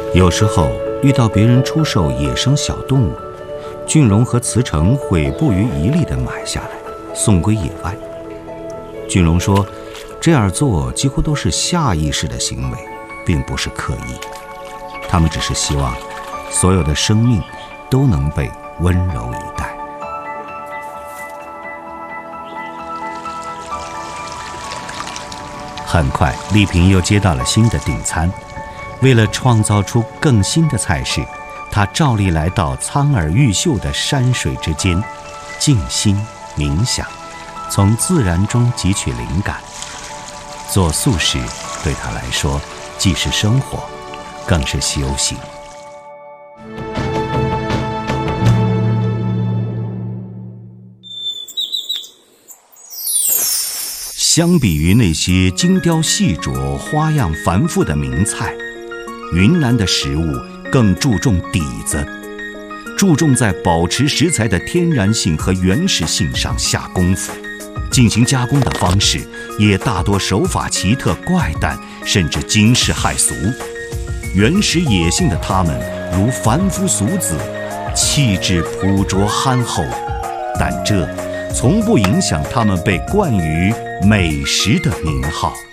有时候遇到别人出售野生小动物，俊荣和慈诚会不遗余力地买下来，送归野外。俊荣说，这样做几乎都是下意识的行为，并不是刻意。他们只是希望所有的生命都能被温柔以待。很快，丽萍又接到了新的订餐。为了创造出更新的菜式，她照例来到苍耳玉秀的山水之间，静心冥想，从自然中汲取灵感。做素食对她来说，既是生活，更是修行。相比于那些精雕细琢、花样繁复的名菜，云南的食物更注重底子，注重在保持食材的天然性和原始性上下功夫。进行加工的方式也大多手法奇特怪诞，甚至惊世骇俗。原始野性的他们如凡夫俗子，气质朴拙憨厚，但这从不影响他们被冠于美食的名号。